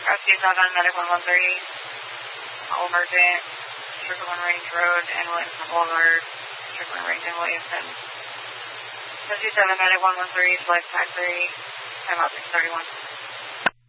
Rescue 7, Medic 113, all emergent, Strickland Range Road and Williamson Boulevard, Strickland Range and Williamson. Rescue 7, Medic 113, select 53, time out 631.